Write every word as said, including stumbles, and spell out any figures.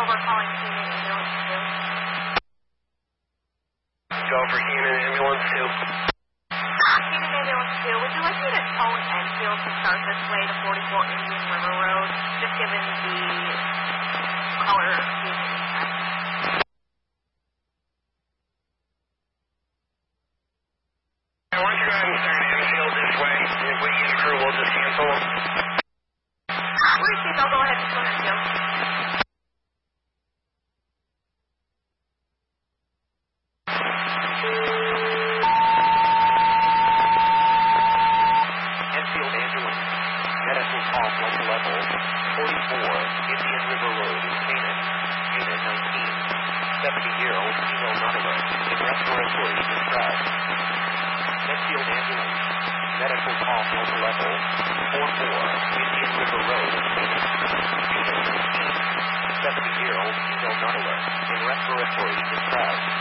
over calling Human Ambulance two. Go for Human Ambulance two. Human Ambulance two, would you like me to tone Enfield to start this way to forty-four Indian River Road, just given the color being intact? Why don't you go ahead and start Enfield this way? If we get a crew, we'll just cancel them. Please, Chief, I'll go ahead and tone Enfield. Enfield Ambulance. Medical call from level forty-four, Indian River Road in Canaan. Unit nineteen. seventy-year-old female nautilus in respiratory distress. Enfield Ambulance. Medical call from level forty-four, Indian River Road in Canaan. Unit nineteen. seventy-year-old female nautilus in respiratory distress.